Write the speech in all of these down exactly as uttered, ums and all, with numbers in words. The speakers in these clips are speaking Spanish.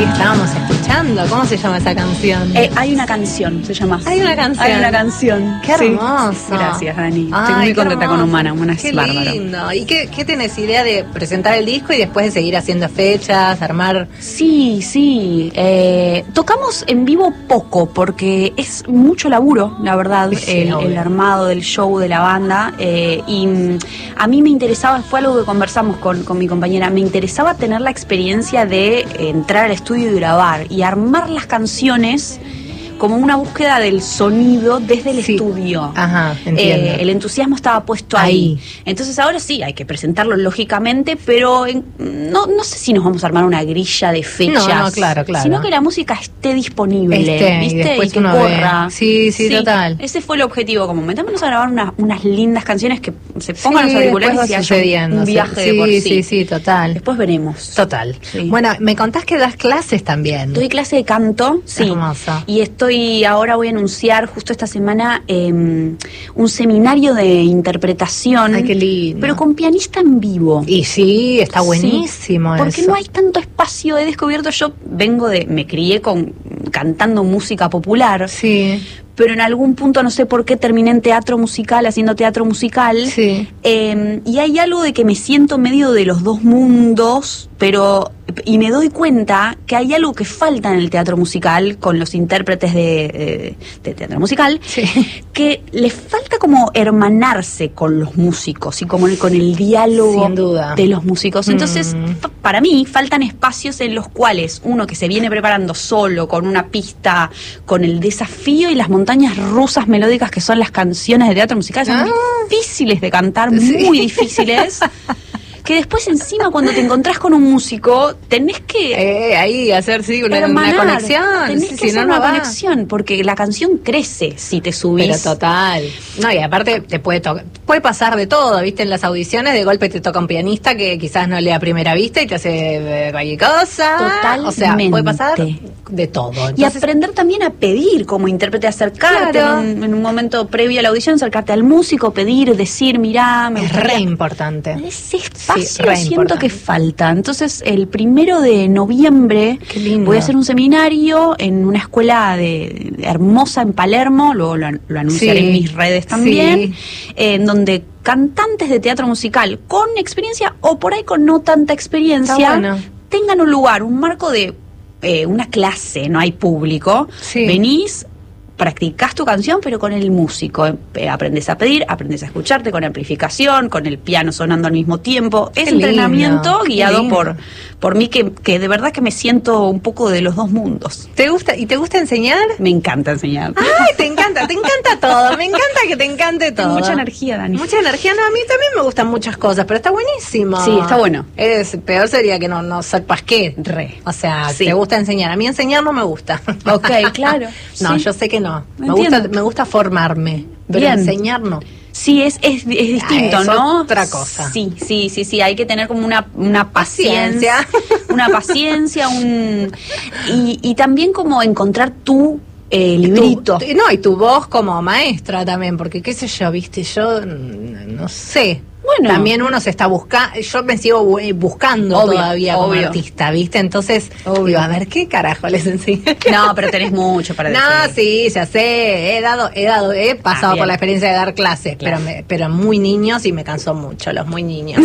estábamos escuchando. ¿Cómo se llama esa canción? Eh, hay una canción, se llama. Hay una canción. Hay una canción. Qué Sí. hermoso. Gracias, Dani. Ay, Estoy muy qué contenta hermoso. con Humana. Humana es Qué bárbaro. lindo. ¿Y qué, qué tenés idea de presentar el disco y después de seguir haciendo fechas, armar? Sí, sí. Eh, tocamos en vivo poco porque es mucho laburo, la verdad, Sí, el, obvio. el armado del show de la banda. Eh, y mm, a mí me interesaba, fue algo que conversamos con, con mi compañera, me interesaba tener la experiencia de eh, entrar al estudio y grabar y armar las canciones como una búsqueda del sonido desde el Sí. estudio. Ajá, entiendo. Eh, el entusiasmo estaba puesto ahí. Ahí. Entonces ahora sí, hay que presentarlo lógicamente, pero en- no, no sé si nos vamos a armar una grilla de fechas. No, no, claro, claro. Sino que la música esté disponible, Esté, y ¿viste? después que uno corra. ve. Sí, sí, total. Ese fue el objetivo, como metámonos a grabar unas, unas lindas canciones que se pongan Sí, los auriculares después y va haya sucediendo, un sí. viaje Sí, de por sí. sí, sí, total. Después veremos. Total. Sí. Bueno, me contás que das clases también. Doy clase de canto, sí. Hermoso. Y estoy, ahora voy a anunciar justo esta semana eh, un seminario de interpretación. Ay, qué lindo. Pero con pianista en vivo. Y sí, está Sí, buenísimo porque eso. no hay tanto espacio, he descubierto, yo vengo de, me crié con cantando música popular, Sí, pero en algún punto no sé por qué terminé en teatro musical, haciendo teatro musical. sí. Eh, y hay algo de que me siento medio de los dos mundos, pero y me doy cuenta que hay algo que falta en el teatro musical con los intérpretes de, eh, de teatro musical, Sí. que les falta como hermanarse con los músicos y como el- con el diálogo Sin duda. de los músicos. Entonces, Mm. pa- para mí faltan espacios en los cuales uno que se viene preparando solo, con una pista, con el desafío y las montañas rusas melódicas que son las canciones de teatro musical, son Ah. difíciles de cantar, Sí. muy difíciles. Que después encima cuando te encontrás con un músico tenés que Eh, ahí hacer sí una, una hermanar, conexión. tenés Sí, que si hacer no, no una va. conexión porque la canción crece si te subís. Pero total. No, y aparte te puede tocar, puede pasar de todo, ¿viste? En las audiciones de golpe te toca un pianista que quizás no lee a primera vista y te hace eh, cualquier cosa. Totalmente. O sea, puede pasar de todo. Y Entonces, aprender también a pedir como intérprete, acercarte Claro. en, un, en un momento previo a la audición, acercarte al músico, pedir, decir, mirá, me es gustaría. re importante. Ese espacio Sí, re siento importante. que falta. Entonces, el primero de noviembre Qué lindo. voy a hacer un seminario en una escuela de, de hermosa en Palermo, luego lo, lo anunciaré Sí, en mis redes también, sí. eh, en donde cantantes de teatro musical con experiencia o por ahí con no tanta experiencia Está bueno. tengan un lugar, un marco de eh, una clase, no hay público, Sí. venís, practicás tu canción, pero con el músico. Eh, aprendes a pedir, aprendes a escucharte con amplificación, con el piano sonando al mismo tiempo. Es Qué entrenamiento lindo, qué guiado lindo. por, por mí, que, que de verdad que me siento un poco de los dos mundos. ¿Te gusta? ¿Y te gusta enseñar? Me encanta enseñar. Ay, te encanta, te encanta todo. Me encanta que te encante todo. Tengo mucha energía, Dani. Mucha energía. No, a mí también me gustan muchas cosas, pero está buenísimo. Sí, está bueno. Es, peor sería que no, no sepas qué. Re. O sea, Sí. te gusta enseñar. A mí enseñar no me gusta. Ok, claro. No, Sí. yo sé que no. Me Entiendo. gusta, me gusta formarme, pero Bien. enseñar no. Sí, es, es, es distinto, es ¿no? otra cosa. Sí, sí, sí, sí, hay que tener como una, una paciencia, Paciencia. una paciencia, un y, y también como encontrar tu eh, librito. Tu- no, y tu voz como maestra también, porque qué sé yo, viste, yo mm, no sé. Bueno. También uno se está buscando, yo me sigo bu- buscando Obvio, todavía como obvio. artista, ¿viste? Entonces, Obvio. digo, a ver, ¿qué carajo les enseño? No, pero tenés mucho para No, decir. sí, ya sé, he dado, he dado, he pasado Ah, bien. por la experiencia de dar clases, Claro. pero me, pero muy niños y me cansó mucho, los muy niños.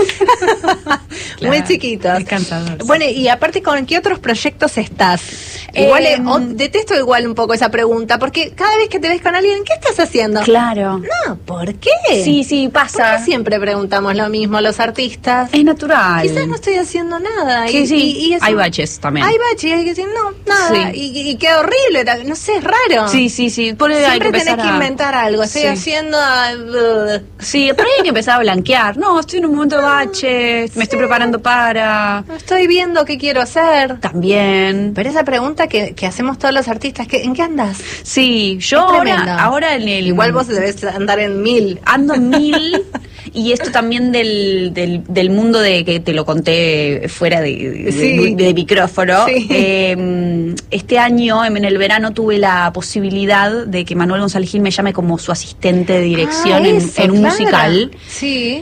Claro, Muy chiquitos. es cansador, sí. Bueno, y aparte, ¿con qué otros proyectos estás? Igual, Eh, eh, o- detesto igual un poco esa pregunta, porque cada vez que te ves con alguien, ¿qué estás haciendo? Claro. No, ¿por qué? Sí, sí, ¿Por pasa. qué siempre preguntamos lo mismo los artistas? Es natural. Quizás no estoy haciendo nada. Sí, y, sí, y- y eso- hay baches también. Hay baches, y hay que decir, no, nada. Sí. Y, y qué horrible, tal- no sé, es raro. Sí, sí, sí. Por ahí hay Siempre que tenés empezar que a- inventar algo. Estoy Sí. haciendo. ah, uh, Sí, por ahí hay que empezar a blanquear. No, estoy en un momento de bache, me estoy preparando para. estoy viendo qué quiero hacer. También. Pero esa pregunta que, que hacemos todos los artistas, que, ¿en qué andas? Sí, yo Es tremendo. ahora, ahora en el. Igual vos debes andar en mil. Ando en mil. Y esto también del, del, del mundo de que te lo conté fuera de, de, Sí. de- de micrófono. Sí. Eh, este año, en el verano, tuve la posibilidad de que Manuel González Gil me llame como su asistente de dirección Ah, en, eso, en un claro. musical. Sí.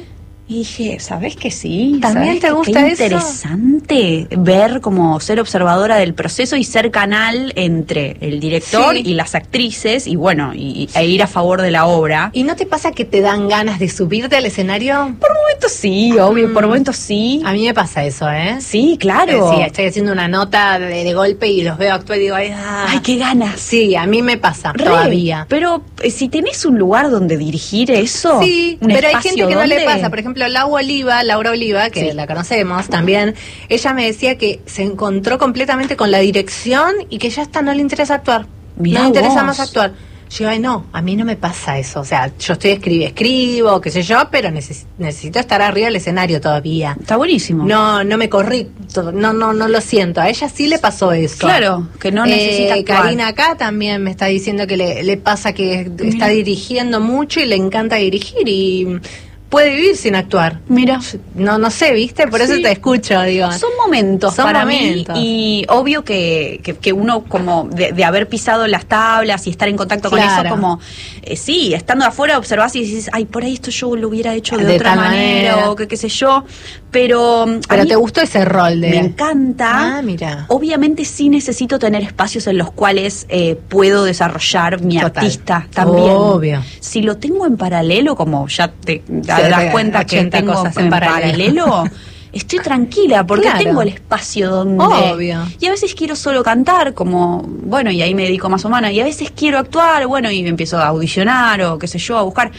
Y dije, ¿sabés que sí? ¿También ¿Sabés te que gusta qué eso? interesante ver como ser observadora del proceso y ser canal entre el director Sí. y las actrices y bueno, y, e ir a favor de la obra. ¿Y no te pasa que te dan ganas de subirte al escenario? Por momentos sí, obvio, por momentos sí. A mí me pasa eso, ¿eh? Sí, claro. Eh, Sí, estoy haciendo una nota de, de golpe y los veo actuar y digo, ay, ah. Ay, qué ganas. Sí, a mí me pasa Re, todavía. Pero eh, si tenés un lugar donde dirigir eso, Sí, un pero hay espacio gente que no le donde- pasa. Por ejemplo, Lau Oliva, Laura Oliva, que Sí. la conocemos también, ella me decía que se encontró completamente con la dirección y que ya está, no le interesa actuar. Mirá no le interesa vos. más actuar. Yo digo, ay, no, a mí no me pasa eso. O sea, yo estoy escribo, escribo, qué sé yo, pero neces- necesito estar arriba del escenario todavía. Está buenísimo. No, no me corrí, todo, no, no, no lo siento. A ella sí le pasó eso. Claro, que no necesita Eh, actuar. Karina acá también me está diciendo que le, le pasa que está dirigiendo mucho y le encanta dirigir y puede vivir sin actuar. Mira. No, no sé, ¿viste? Por eso Sí. te escucho, digo. Son momentos Son para momentos. mí y obvio que, que, que uno como de, de haber pisado las tablas y estar en contacto con Claro. eso como eh, sí, estando afuera observás y dices, ay, por ahí esto yo lo hubiera hecho de, De otra tal manera, manera. o que qué sé yo, pero mm, a Pero mí te gustó ese rol de... me encanta. Ah, mira. Obviamente sí necesito tener espacios en los cuales eh, puedo desarrollar mi Total. artista también. Obvio. Si lo tengo en paralelo, como ya te das te- cuenta que ochenta tengo cosas en, en paralelo, paralelo. estoy tranquila porque Claro. tengo el espacio donde... Obvio. Y a veces quiero solo cantar, como, bueno, y ahí me dedico más o menos. Y a veces quiero actuar, bueno, y empiezo a audicionar o qué sé yo, a buscar.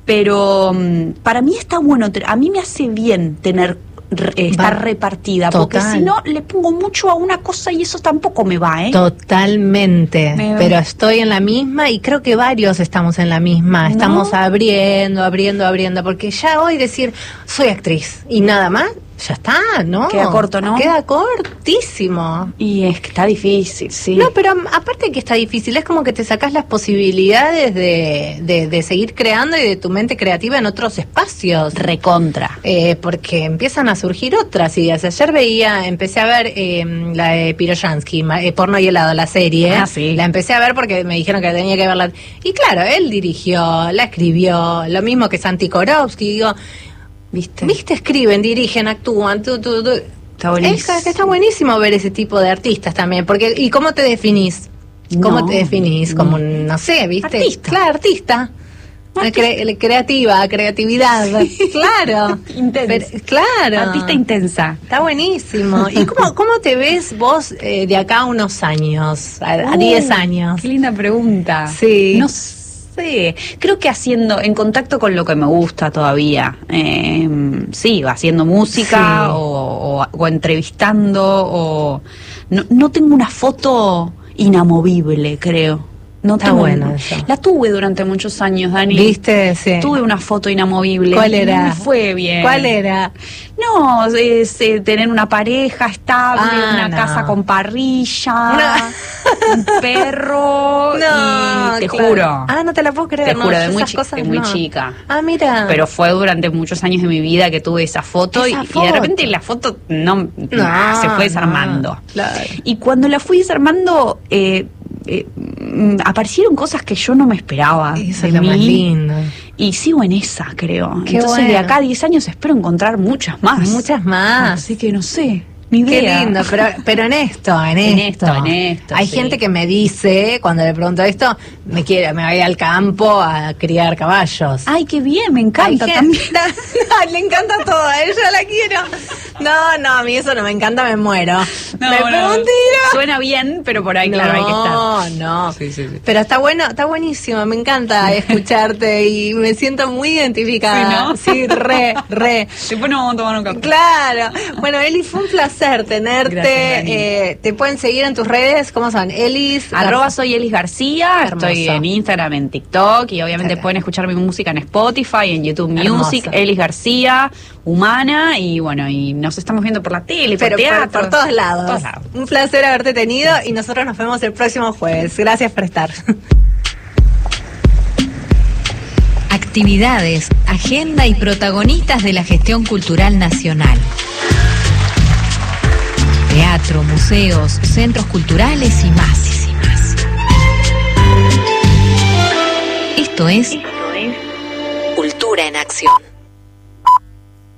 Pero mm, para mí está bueno, te- a mí me hace bien tener re- eh, estar Va. repartida, Total. porque si no le pongo mucho a una cosa y eso tampoco me va, ¿eh? Totalmente, Me- pero estoy en la misma y creo que varios estamos en la misma, ¿No? estamos abriendo, abriendo, abriendo, porque ya hoy decir soy actriz y nada más, ya está, ¿no? Queda corto, ¿no? Queda cortísimo. Y es que está difícil, sí. No, pero um, aparte que está difícil, es como que te sacas las posibilidades de, de, de seguir creando y de tu mente creativa en otros espacios. Recontra. Eh, porque empiezan a surgir otras ideas. Ayer veía, empecé a ver eh, la de Piroyansky, ma- eh, Porno y helado, la serie. Ah, sí. La empecé a ver porque me dijeron que tenía que verla. Y claro, él dirigió, la escribió, lo mismo que Santi Korowski. Digo, ¿Viste? viste, escriben, dirigen, actúan, tú, tú, tú. Está buenísimo. Es que está buenísimo ver ese tipo de artistas también, porque ¿y cómo te definís? ¿Cómo No. te definís? Como, un, no sé, ¿viste? Artista. Claro, artista. Artista. Cre- creativa, creatividad, claro. Intensa. Pero- claro. Artista intensa. Está buenísimo. ¿Y cómo, cómo te ves vos eh, de acá a unos años, a a Uh, diez años? Qué linda pregunta. Sí. No sé. Creo que haciendo, en contacto con lo que me gusta todavía. Eh, sí, haciendo música Sí. o, o- o entrevistando. O no, no tengo una foto inamovible, creo. No Está tengo bueno eso. La tuve durante muchos años, Dani. ¿Viste? Sí. Tuve una foto inamovible. ¿Cuál era? No me fue bien. ¿Cuál era? No, es eh, tener una pareja estable, Ah, una no. casa con parrilla, No. un perro No, y te claro. juro. Ah, no te la puedo creer. Te no, juro, yo de muy, esas chi- cosas de muy no. chica. Ah, mira. Pero fue durante muchos años de mi vida que tuve esa foto, Esa y, foto. y de repente la foto no, No, se fue no, desarmando. claro. Y cuando la fui desarmando, eh, eh, mm, aparecieron cosas que yo no me esperaba. Eso de es lo más mí. lindo. Y sigo en esa, creo. Qué Entonces, de bueno. acá a diez años espero encontrar muchas más. Muchas más. Así que no sé, ni Qué idea. lindo, pero, pero en esto, en, En esto. esto, en esto, Hay sí. gente que me dice, cuando le pregunto esto, me quiere, me voy al campo a criar caballos. Ay, qué bien, me Hay encanta gente- también. No, le encanta todo, a ella la quiero. No, no, a mí eso no me encanta, me muero. No, me no, pego un tiro. Suena bien, pero por ahí, claro, hay que estar. No, no. Sí, sí, sí. Pero está bueno, está buenísimo, me encanta escucharte y me siento muy identificada. Sí, ¿no? Sí, re, re. Después nos vamos a tomar un café. Claro. Bueno, Eli, fue un placer tenerte. Gracias, Dani. Eh, te pueden seguir en tus redes, ¿cómo son? Elis. Arroba soy Elis García, Hermoso. estoy en Instagram, en TikTok y obviamente Excelente. pueden escuchar mi música en Spotify, en YouTube Music, Hermoso. Elis García, Humana y bueno, y nos estamos viendo por la tele, por Pero por, teatro. por todos lados. Todos lados. Un placer haberte tenido y nosotros nos vemos el próximo jueves. Gracias por estar. Actividades, agenda y protagonistas de la gestión cultural nacional. Teatro, museos, centros culturales y más. Y más. Esto es Cultura en Acción.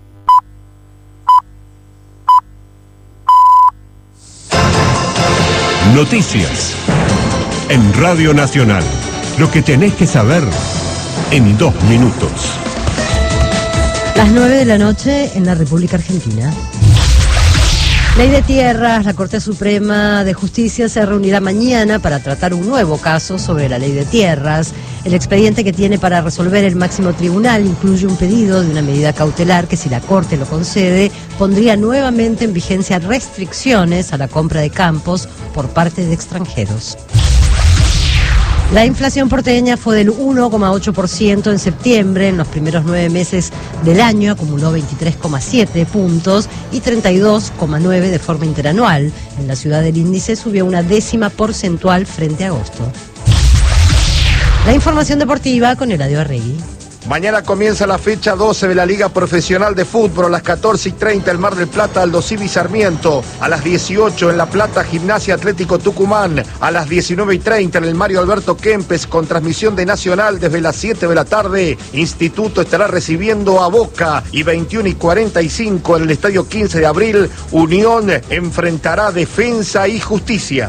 Noticias. En Radio Nacional. Lo que tenés que saber en dos minutos. Las nueve de la noche en la República Argentina. Ley de tierras. La Corte Suprema de Justicia se reunirá mañana para tratar un nuevo caso sobre la ley de tierras. El expediente que tiene para resolver el máximo tribunal incluye un pedido de una medida cautelar que, si la Corte lo concede, pondría nuevamente en vigencia restricciones a la compra de campos por parte de extranjeros. La inflación porteña fue del uno coma ocho por ciento en septiembre. En los primeros nueve meses del año acumuló veintitrés coma siete puntos y treinta y dos coma nueve de forma interanual. En la ciudad del índice subió una décima porcentual frente a agosto. La información deportiva con Eladio Arregui. Mañana comienza la fecha doce de la Liga Profesional de Fútbol. A las catorce y treinta el Mar del Plata, Aldo Civi Sarmiento. A las dieciocho en La Plata, Gimnasia Atlético Tucumán. A las diecinueve y treinta en el Mario Alberto Kempes, con transmisión de Nacional desde las siete de la tarde. Instituto estará recibiendo a Boca. Y veintiuno y cuarenta y cinco en el Estadio quince de abril, Unión enfrentará Defensa y Justicia.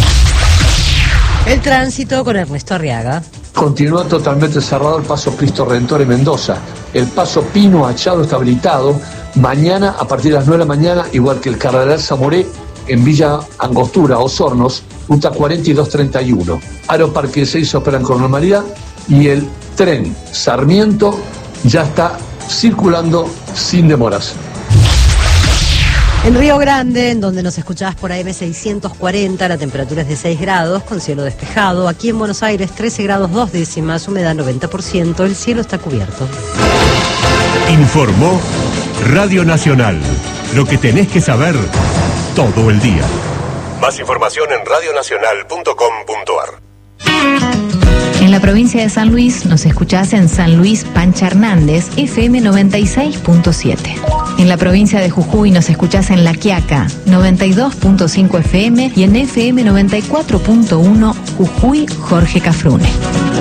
El tránsito con Ernesto Arriaga. Continúa totalmente cerrado el paso Cristo Redentor en Mendoza. El paso Pino Achado está habilitado. Mañana, a partir de las nueve de la mañana, igual que el Cardenal Zamoré, en Villa Angostura, Osornos, ruta cuarenta y dos treinta y uno. Aeroparque seis operan con normalidad y el tren Sarmiento ya está circulando sin demoras. En Río Grande, en donde nos escuchabas por A M seiscientos cuarenta, la temperatura es de seis grados, con cielo despejado. Aquí en Buenos Aires, trece grados dos décimas, humedad noventa por ciento, el cielo está cubierto. Informó Radio Nacional. Lo que tenés que saber todo el día. Más información en radio nacional punto com punto a r. En la provincia de San Luis nos escuchás en San Luis Pancha Hernández, F M noventa y seis punto siete. En la provincia de Jujuy nos escuchás en La Quiaca, noventa y dos punto cinco F M y en F M noventa y cuatro punto uno Jujuy Jorge Cafrune.